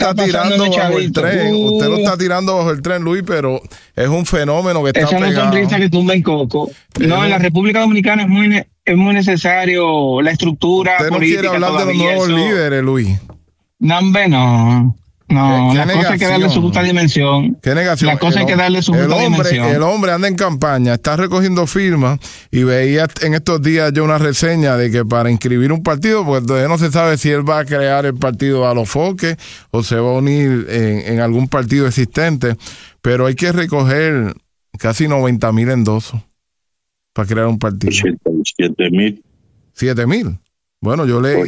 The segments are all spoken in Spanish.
está tirando bajo el tren. Usted lo está tirando bajo el tren, Luis, pero es un fenómeno que está pegado. Esa no sonrisa que tumba en coco. No, en la República Dominicana es muy necesario la estructura política. Usted no quiere hablar de los nuevos líderes, Luis. No, hombre, no. No, la cosa hay que darle su justa dimensión. ¿Qué negación? La cosa hay que darle su justa dimensión. El hombre anda en campaña, está recogiendo firmas y veía en estos días yo una reseña de que para inscribir un partido, pues todavía no se sabe si él va a crear el partido a los foques o se va a unir en algún partido existente, pero hay que recoger casi 90,000 endosos para crear un partido. 87,000. 7,000. Bueno, yo leí.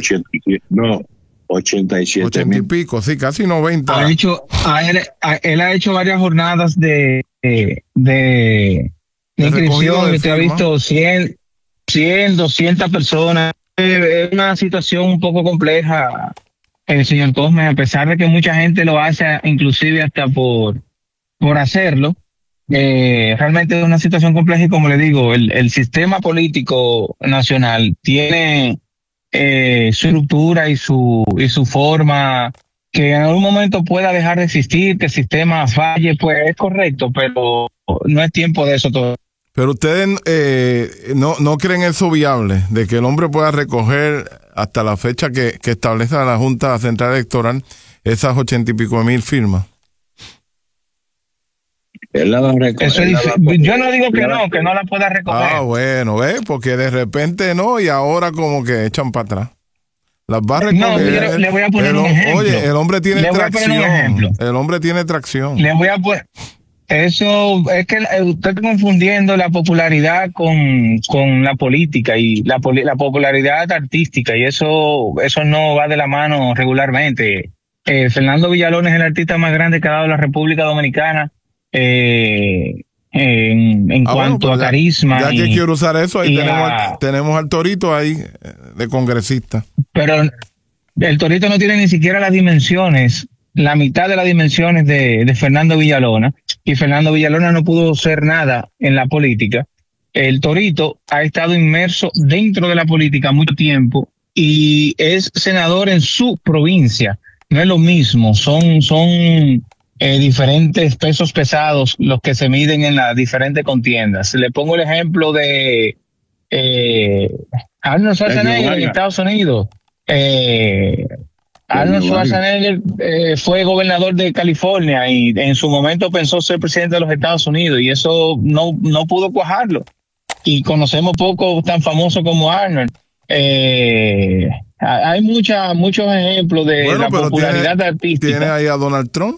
87 80 y pico, sí, casi 90. Él ha hecho varias jornadas de inscripción. Usted ha visto 100, 200 personas. Es una situación un poco compleja, señor Cosme, a pesar de que mucha gente lo hace, inclusive hasta por hacerlo. Realmente es una situación compleja y, como le digo, el sistema político nacional tiene su estructura y su forma, que en algún momento pueda dejar de existir, que el sistema falle, pues es correcto, pero no es tiempo de eso todo. Pero ustedes no creen eso viable, de que el hombre pueda recoger hasta la fecha que establece la Junta Central Electoral esas 80 y pico mil firmas. Yo no digo que no la pueda recoger. Ah, bueno, porque de repente no, y ahora como que echan para atrás. Las va a recoger. No, le voy a poner un ejemplo. Oye, el hombre tiene tracción. El hombre tiene tracción. Le voy a poner. Eso es que usted está confundiendo la popularidad con la política y la popularidad artística, y eso no va de la mano regularmente. Fernando Villalón es el artista más grande que ha dado la República Dominicana. En cuanto a carisma. Ya que quiero usar eso, ahí tenemos al Torito ahí de congresista. Pero el Torito no tiene ni siquiera las dimensiones, la mitad de las dimensiones de Fernando Villalona, y Fernando Villalona no pudo ser nada en la política. El Torito ha estado inmerso dentro de la política mucho tiempo y es senador en su provincia. No es lo mismo, son diferentes pesos pesados los que se miden en las diferentes contiendas. Le pongo el ejemplo de Arnold Schwarzenegger en Estados Unidos. Arnold Schwarzenegger fue gobernador de California y en su momento pensó ser presidente de los Estados Unidos, y eso no pudo cuajarlo. Y conocemos poco tan famoso como Arnold. Hay muchos ejemplos de la popularidad artística. ¿Tiene ahí a Donald Trump?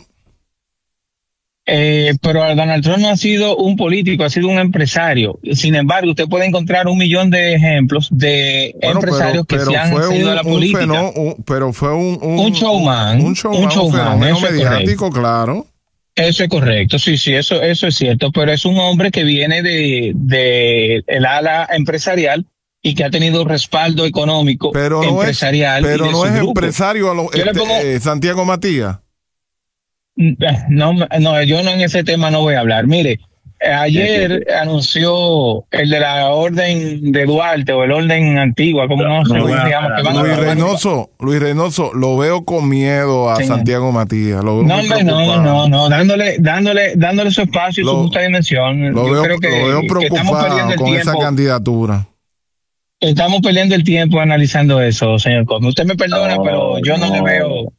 Pero Donald Trump no ha sido un político, ha sido un empresario. Sin embargo, usted puede encontrar 1,000,000 de ejemplos de empresarios que se han ido a la política. Pero fue un showman. Un fenómeno mediático, claro. Eso es correcto, sí, eso es cierto, pero es un hombre que viene de el ala empresarial y que ha tenido respaldo económico empresarial. Pero no es empresario Santiago Matías. No, yo no, en ese tema no voy a hablar. Mire, ayer anunció el de la orden de Duarte, o el orden antigua, como no sé cómo se llama. Luis Reynoso, lo veo con miedo a Santiago Matías. Lo veo dándole su espacio y su justa dimensión. Yo creo que estamos perdiendo el tiempo con esa candidatura. Estamos perdiendo el tiempo analizando eso, señor Cosme. Usted me perdona, pero yo no le veo.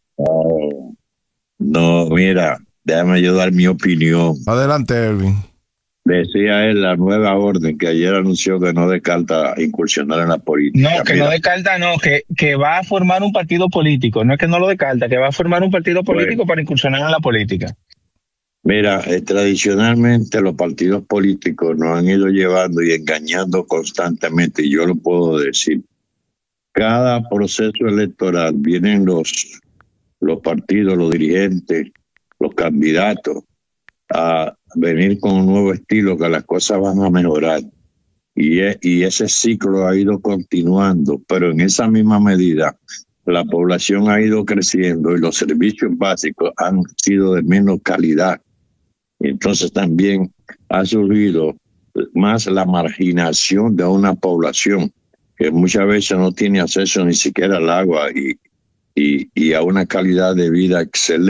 No, mira, déjame yo dar mi opinión. Adelante, Elvin. Decía él la nueva orden que ayer anunció que no descarta incursionar en la política. No, que no descarta, que va a formar un partido político. No es que no lo descarta, que va a formar un partido político para incursionar en la política. Mira, tradicionalmente los partidos políticos nos han ido llevando y engañando constantemente, y yo lo puedo decir. Cada proceso electoral vienen los partidos, los dirigentes, los candidatos a venir con un nuevo estilo, que las cosas van a mejorar. Y ese ciclo ha ido continuando, pero en esa misma medida la población ha ido creciendo y los servicios básicos han sido de menos calidad. Entonces también ha surgido más la marginación de una población que muchas veces no tiene acceso ni siquiera al agua y a una calidad de vida excelente.